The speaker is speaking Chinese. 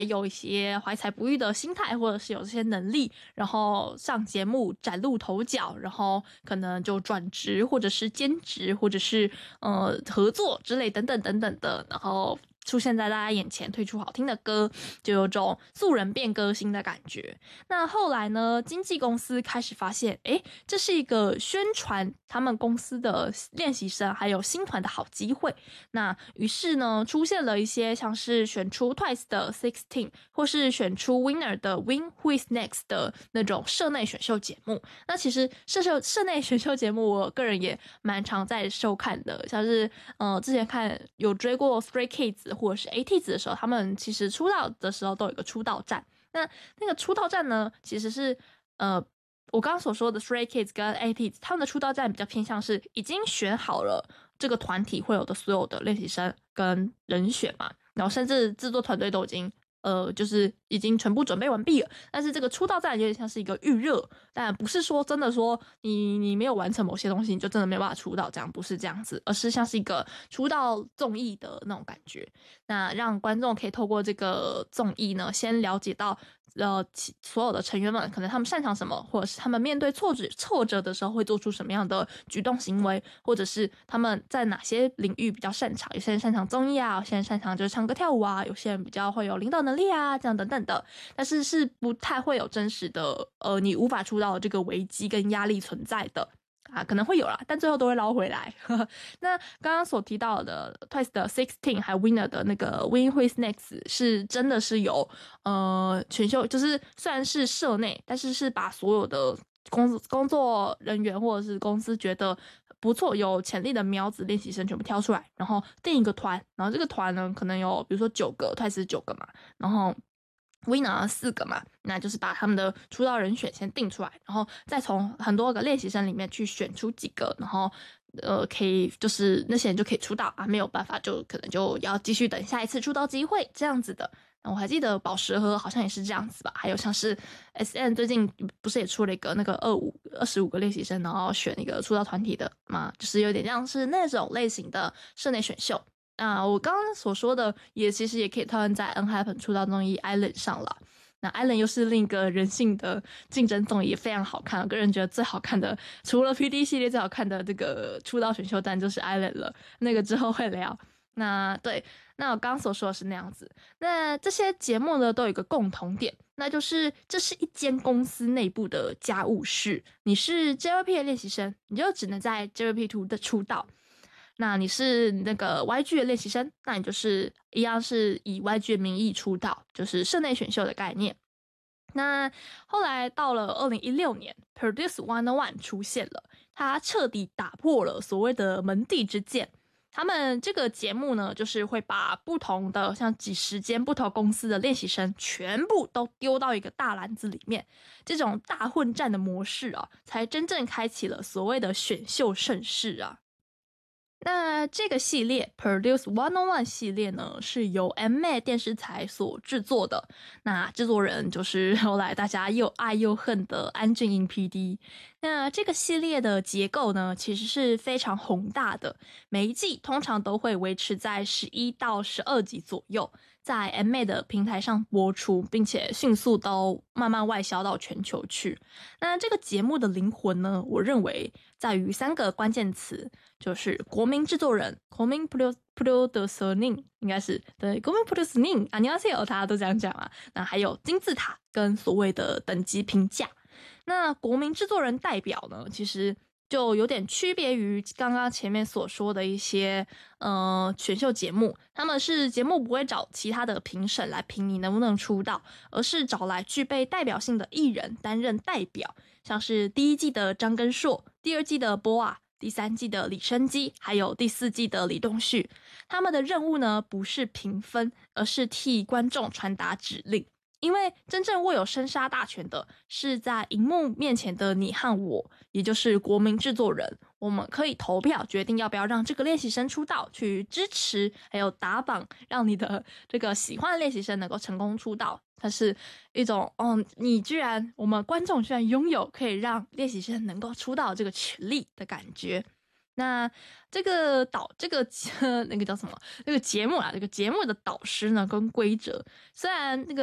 有一些怀才不遇的心态，或者是有这些能力，然后上节目崭露头角，然后可能就转职，或者是兼职，或者是合作之类等等等等的，然后出现在大家眼前，推出好听的歌，就有种素人变歌星的感觉。那后来呢，经纪公司开始发现，这是一个宣传他们公司的练习生还有新团的好机会。那于是呢，出现了一些像是选出 Twice 的 16， 或是选出 Winner 的 Win Who Is Next 的那种社内选秀节目。那其实社内选秀节目，我个人也蛮常在收看的，像是之前看有追过 Stray Kids 或者是 ATEEZ 的时候，他们其实出道的时候都有一个出道战。那个出道战呢，其实是我刚刚所说的 Stray Kids 跟 ATEEZ 他们的出道战比较偏向是已经选好了这个团体会有的所有的练习生跟人选嘛，然后甚至制作团队都已经就是已经全部准备完毕了。但是这个出道战有点像是一个预热，但不是说真的说你没有完成某些东西你就真的没有办法出道，这样不是这样子，而是像是一个出道综艺的那种感觉。那让观众可以透过这个综艺呢，先了解到所有的成员们可能他们擅长什么，或者是他们面对挫折的时候会做出什么样的举动行为，或者是他们在哪些领域比较擅长。有些人擅长综艺啊，有些人擅长就是唱歌跳舞啊，有些人比较会有领导能力啊，这样等等的。但是是不太会有真实的你无法出道的这个危机跟压力存在的啊，可能会有啦，但最后都会捞回来。那刚刚所提到的 Twice 的 16还有 Winner 的那个 Win Who Is Next 是真的是有选秀，就是虽然是社内，但是是把所有的工作人员或者是公司觉得不错有潜力的苗子练习生全部挑出来，然后定一个团，然后这个团呢可能有比如说9个 Twice 9个嘛，然后Winner 4个嘛，那就是把他们的出道人选先定出来，然后再从很多个练习生里面去选出几个，然后可以就是那些人就可以出道啊，没有办法就可能就要继续等下一次出道机会这样子的。我还记得宝石盒好像也是这样子吧，还有像是 SM 最近不是也出了一个那个25个练习生，然后选一个出道团体的嘛，就是有点像是那种类型的社内选秀。我刚刚所说的其实也可以套用在 ENHYPEN 出道综艺 Island 上了。那 Island 又是另一个人性的竞争综艺，也非常好看。我个人觉得最好看的，除了 PD 系列最好看的这个出道选秀战就是 Island 了，那个之后会聊。那我刚刚所说的是那样子。那这些节目呢都有一个共同点，那就是这是一间公司内部的家务事。你是 JYP 的练习生，你就只能在 JYP2 的出道。那你是那个 YG 的练习生，那你就是一样是以 YG 的名义出道，就是社内选秀的概念。那后来到了2016年 Produce 101出现了，它彻底打破了所谓的门第之见。他们这个节目呢，就是会把不同的像几十间不同公司的练习生全部都丢到一个大篮子里面，这种大混战的模式啊，才真正开启了所谓的选秀盛世啊。那这个系列 Produce 101系列呢，是由 M-MAD 电视台所制作的。那制作人就是后来大家又爱又恨的安俊英 PD。那这个系列的结构呢，其实是非常宏大的，每一季通常都会维持在11到12集左右，在 M-MAD 的平台上播出，并且迅速都慢慢外销到全球去。那这个节目的灵魂呢，我认为在于3个关键词，就是国民制作人 국민 프로듀서님 应该是对국민 프로듀서님 안녕하세요大家都这样讲嘛。那还有金字塔跟所谓的等级评价。那国民制作人代表呢，其实就有点区别于刚刚前面所说的一些选秀节目，他们是节目不会找其他的评审来评你能不能出道，而是找来具备代表性的艺人担任代表，像是第1季的张根硕，第2季的BoA，第3季的李昇基，还有第4季的李栋旭。他们的任务呢，不是评分，而是替观众传达指令。因为真正握有生杀大权的是在荧幕面前的你和我，也就是国民制作人。我们可以投票决定要不要让这个练习生出道，去支持还有打榜，让你的这个喜欢的练习生能够成功出道。它是一种我们观众居然拥有可以让练习生能够出道这个权利的感觉。 那这个那个叫什么？那个节目啊，这个节目的导师呢跟规则，虽然那个